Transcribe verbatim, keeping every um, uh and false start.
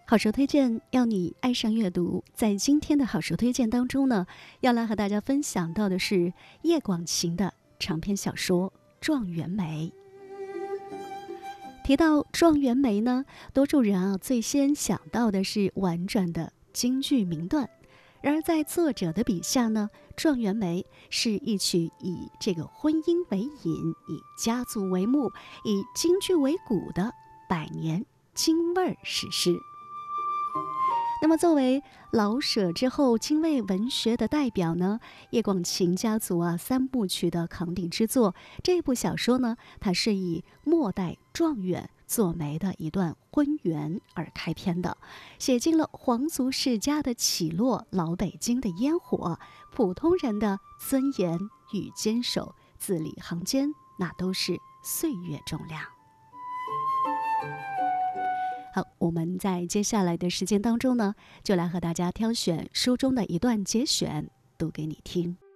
好书推荐要你爱上阅读。在今天的好书推荐当中呢，要来和大家分享到的是叶广芩的长篇小说《状元梅》。提到状元梅呢，多数人啊最先想到的是婉转的京剧名段。然而在作者的笔下呢，状元梅是一曲以这个婚姻为引，以家族为目，以京剧为骨的百年京味儿史诗。那么作为老舍之后京味文学的代表呢，叶广芩家族啊三部曲的扛鼎之作，这部小说呢，它是以末代状元做媒的一段婚缘而开篇的，写尽了皇族世家的起落，老北京的烟火，普通人的尊严与坚守，字里行间那都是岁月重量。好，我们在接下来的时间当中呢，就来和大家挑选书中的一段节选，读给你听。